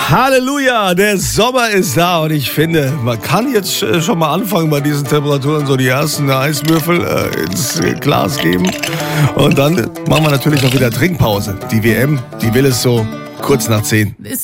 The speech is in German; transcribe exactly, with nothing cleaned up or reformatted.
Halleluja, der Sommer ist da und ich finde, man kann jetzt schon mal anfangen bei diesen Temperaturen, so die ersten Eiswürfel äh, ins Glas geben und dann machen wir natürlich auch wieder Trinkpause. Die W M, die will es so kurz nach zehn.